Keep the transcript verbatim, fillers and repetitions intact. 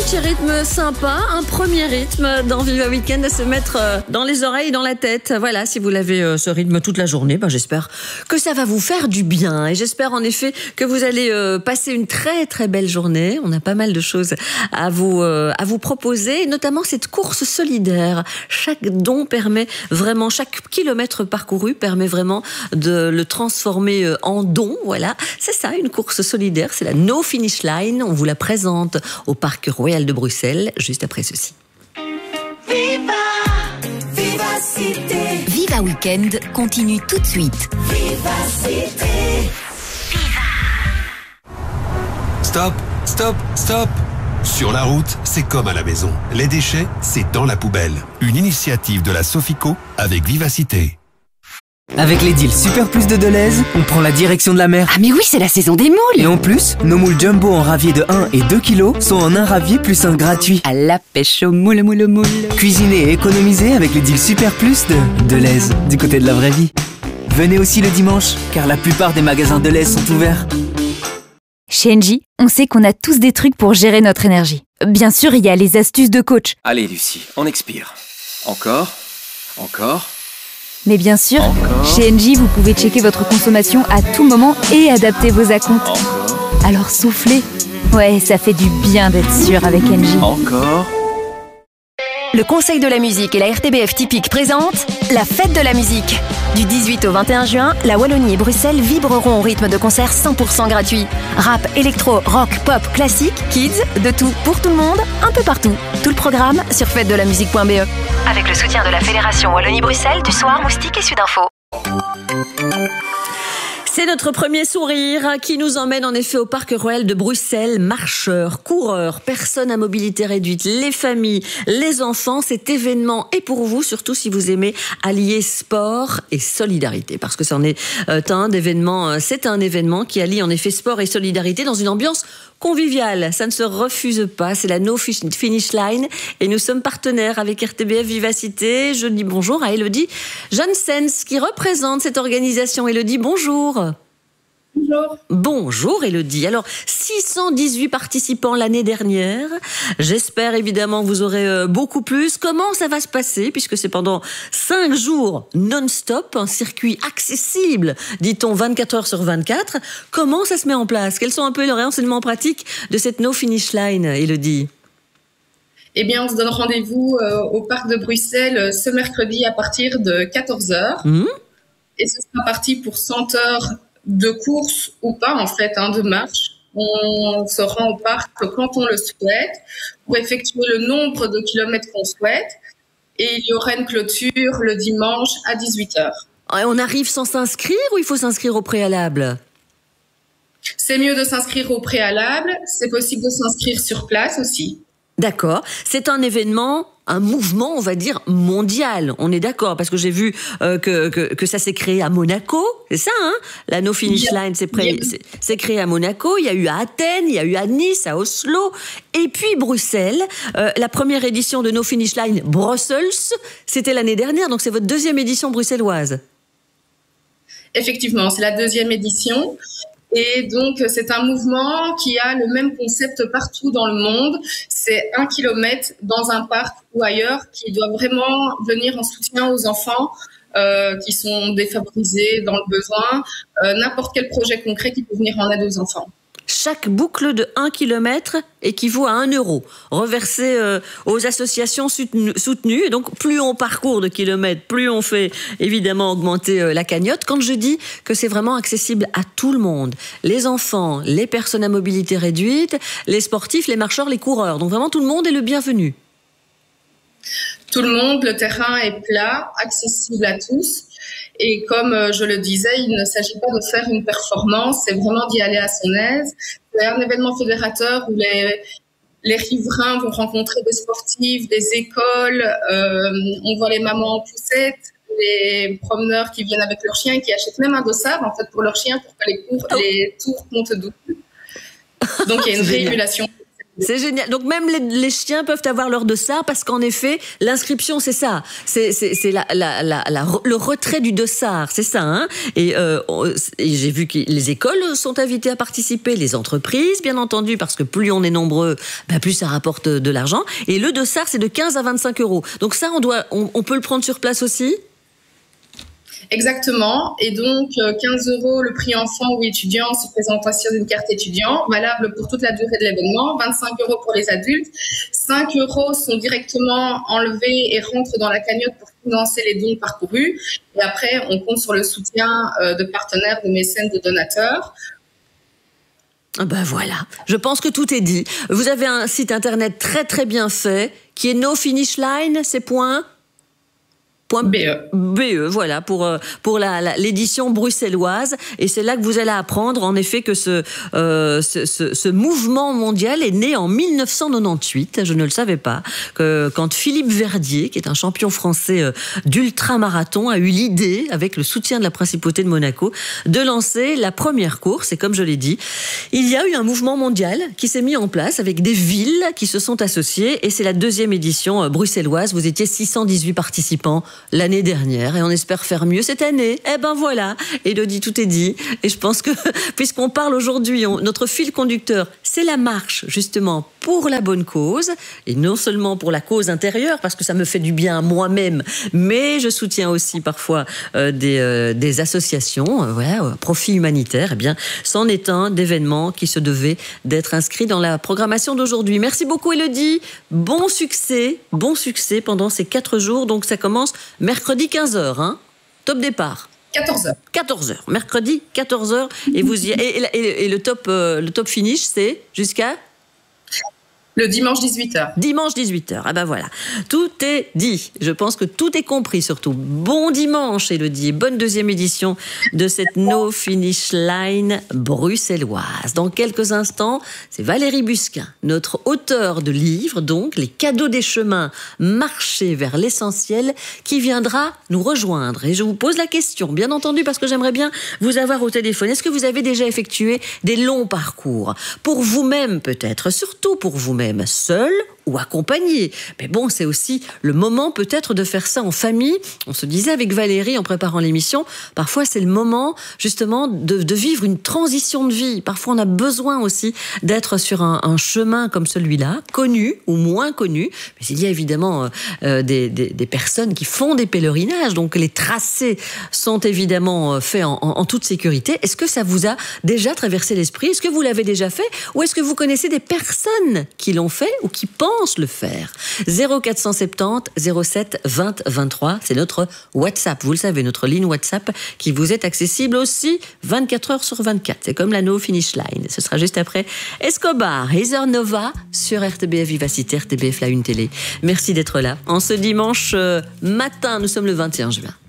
petit rythme sympa, un premier rythme dans Viva Weekend à se mettre dans les oreilles, dans la tête. Voilà, si vous l'avez ce rythme toute la journée, ben j'espère que ça va vous faire du bien. Et j'espère en effet que vous allez passer une très très belle journée. On a pas mal de choses à vous, à vous proposer, notamment cette course solidaire. Chaque don permet vraiment, chaque kilomètre parcouru permet vraiment de le transformer en don. Voilà, c'est ça, une course solidaire. C'est la No Finish Line. On vous la présente au Parc Royal de Bruxelles, juste après ceci. Viva, Vivacité. Viva Weekend continue tout de suite. Vivacité. Stop, stop, stop. Sur la route, c'est comme à la maison. Les déchets, c'est dans la poubelle. Une initiative de la Sofico avec Vivacité. Avec les deals Super Plus de Deleuze, on prend la direction de la mer. Ah mais oui, c'est la saison des moules. Et en plus, nos moules jumbo en ravier de un et deux kilos sont en un ravier plus un gratuit. À la pêche aux moules, moules, moules. Cuisinez et économisez avec les deals Super Plus de Deleuze, du côté de la vraie vie. Venez aussi le dimanche, car la plupart des magasins Deleuze sont ouverts. Chez Engie, on sait qu'on a tous des trucs pour gérer notre énergie. Bien sûr, il y a les astuces de coach. Allez Lucie, on expire. Encore, encore... Mais bien sûr, Encore. Chez Engie, vous pouvez checker votre consommation à tout moment et adapter vos acomptes. Encore. Alors soufflez. Ouais, ça fait du bien d'être sûr avec Engie. Encore. Le Conseil de la musique et la R T B F Typique présentent la fête de la musique. Du dix-huit au vingt et un juin, la Wallonie et Bruxelles vibreront au rythme de concerts cent pour cent gratuits. Rap, électro, rock, pop, classique, kids, de tout pour tout le monde, un peu partout. Tout le programme sur fête de la musique point b e. Avec le soutien de la Fédération Wallonie-Bruxelles, du Soir, Moustique et Sudinfo. C'est notre premier sourire qui nous emmène en effet au Parc Royal de Bruxelles. Marcheurs, coureurs, personnes à mobilité réduite, les familles, les enfants. Cet événement est pour vous, surtout si vous aimez allier sport et solidarité. Parce que c'en est un événement, c'est un événement qui allie en effet sport et solidarité dans une ambiance conviviale. Ça ne se refuse pas. C'est la No Finish Line. Et nous sommes partenaires avec R T B F Vivacité. Je dis bonjour à Elodie Janssens qui représente cette organisation. Elodie, bonjour. Bonjour. Bonjour Elodie. Alors, six cent dix-huit participants l'année dernière. J'espère évidemment que vous aurez beaucoup plus. Comment ça va se passer puisque c'est pendant cinq jours non-stop, un circuit accessible, dit-on vingt-quatre heures sur vingt-quatre. Comment ça se met en place? Quels sont un peu les renseignements pratiques de cette No Finish Line, Elodie? Eh bien, on se donne rendez-vous euh, au Parc de Bruxelles ce mercredi à partir de quatorze heures. Mmh. Et ce sera parti pour cent heures de course ou pas, en fait, hein, de marche. On se rend au parc quand on le souhaite pour effectuer le nombre de kilomètres qu'on souhaite. Et il y aura une clôture le dimanche à dix-huit heures. On arrive sans s'inscrire ou il faut s'inscrire au préalable? C'est mieux de s'inscrire au préalable. C'est possible de s'inscrire sur place aussi. D'accord. C'est un événement, un mouvement, on va dire, mondial. On est d'accord, parce que j'ai vu euh, que, que, que ça s'est créé à Monaco. C'est ça, hein? La No Finish Line, c'est, pré- c'est, c'est créé à Monaco. Il y a eu à Athènes, il y a eu à Nice, à Oslo. Et puis Bruxelles. Euh, la première édition de No Finish Line, Brussels, c'était l'année dernière. Donc c'est votre deuxième édition bruxelloise. Effectivement, c'est la deuxième édition. Et donc, c'est un mouvement qui a le même concept partout dans le monde. C'est un kilomètre dans un parc ou ailleurs qui doit vraiment venir en soutien aux enfants euh, qui sont défavorisés dans le besoin. Euh, n'importe quel projet concret qui peut venir en aide aux enfants. Chaque boucle de un kilomètre équivaut à un euro, reversé euh, aux associations soutenu, soutenues. Et donc, plus on parcourt de kilomètres, plus on fait évidemment augmenter euh, la cagnotte. Quand je dis que c'est vraiment accessible à tout le monde, les enfants, les personnes à mobilité réduite, les sportifs, les marcheurs, les coureurs. Donc vraiment, tout le monde est le bienvenu. Tout le monde, le terrain est plat, accessible à tous. Et comme je le disais, il ne s'agit pas de faire une performance, c'est vraiment d'y aller à son aise. C'est un événement fédérateur où les, les riverains vont rencontrer des sportifs, des écoles, euh, on voit les mamans en poussette, les promeneurs qui viennent avec leurs chiens et qui achètent même un dossard en fait pour leurs chiens pour que les, cours, oh. les tours comptent double. Donc il y a une réémulation. C'est génial. Donc même les, les chiens peuvent avoir leur dossard parce qu'en effet, l'inscription, c'est ça. C'est, c'est, c'est la, la, la, la, le retrait du dossard, c'est ça. Hein et, euh, et j'ai vu que les écoles sont invitées à participer, les entreprises, bien entendu, parce que plus on est nombreux, ben plus ça rapporte de l'argent. Et le dossard, c'est de quinze à vingt-cinq euros. Donc ça, on, doit, on, on peut le prendre sur place aussi ? Exactement. Et donc, quinze euros le prix enfant ou étudiant sous présentation d'une carte étudiant, valable pour toute la durée de l'événement. vingt-cinq euros pour les adultes. cinq euros sont directement enlevés et rentrent dans la cagnotte pour financer les dons parcourus. Et après, on compte sur le soutien de partenaires, de mécènes, de donateurs. Ben voilà, je pense que tout est dit. Vous avez un site internet très très bien fait qui est No Finish Line, c'est point B E. B E, voilà, pour, pour la, la, l'édition bruxelloise. Et c'est là que vous allez apprendre, en effet, que ce, euh, ce, ce, ce mouvement mondial est né en mille neuf cent quatre-vingt-dix-huit. Je ne le savais pas. Que, quand Philippe Verdier, qui est un champion français d'ultramarathon, a eu l'idée, avec le soutien de la principauté de Monaco, de lancer la première course. Et comme je l'ai dit, il y a eu un mouvement mondial qui s'est mis en place avec des villes qui se sont associées. Et c'est la deuxième édition bruxelloise. Vous étiez six cent dix-huit participants l'année dernière et on espère faire mieux cette année. Eh ben voilà, Élodie, tout est dit. Et je pense que, puisqu'on parle aujourd'hui, on, notre fil conducteur, c'est la marche, justement, pour la bonne cause, et non seulement pour la cause intérieure, parce que ça me fait du bien à moi-même, mais je soutiens aussi parfois euh, des, euh, des associations, euh, ouais, euh, profit humanitaire. Eh bien, c'en est un d'événements qui se devait d'être inscrit dans la programmation d'aujourd'hui. Merci beaucoup, Élodie. Bon succès, bon succès pendant ces quatre jours. Donc, ça commence mercredi quinze heures, hein. Top départ. quatorze heures. quatorze heures. Mercredi, quatorze heures. Et, vous y... et, et, et le, top, euh, le top finish, c'est jusqu'à le dimanche dix-huit heures. Dimanche dix-huit heures. Ah ben voilà. Tout est dit. Je pense que tout est compris surtout. Bon dimanche, Élodie. Bonne deuxième édition de cette No Finish Line bruxelloise. Dans quelques instants, c'est Valérie Busquin, notre auteure de livre, donc, Les cadeaux des chemins, marcher vers l'essentiel, qui viendra nous rejoindre. Et je vous pose la question, bien entendu, parce que j'aimerais bien vous avoir au téléphone. Est-ce que vous avez déjà effectué des longs parcours? Pour vous-même, peut-être. Surtout pour vous-même. Seul ou accompagné. Mais bon, c'est aussi le moment peut-être de faire ça en famille. On se disait avec Valérie en préparant l'émission, parfois c'est le moment justement de, de vivre une transition de vie. Parfois on a besoin aussi d'être sur un, un chemin comme celui-là, connu ou moins connu. Mais il y a évidemment euh, des, des, des personnes qui font des pèlerinages, donc les tracés sont évidemment faits en, en, en toute sécurité. Est-ce que ça vous a déjà traversé l'esprit? Est-ce que vous l'avez déjà fait? Ou est-ce que vous connaissez des personnes qui l'ont fait ou qui pensent le faire? Zéro quatre cent soixante-dix zéro sept vingt vingt-trois, c'est notre WhatsApp. Vous le savez, notre ligne WhatsApp qui vous est accessible aussi vingt-quatre heures sur vingt-quatre. C'est comme la No Finish Line. Ce sera juste après Escobar, Heather Nova sur R T B F Vivacité, R T B F La Une Télé. Merci d'être là. En ce dimanche matin, nous sommes le vingt et un juin.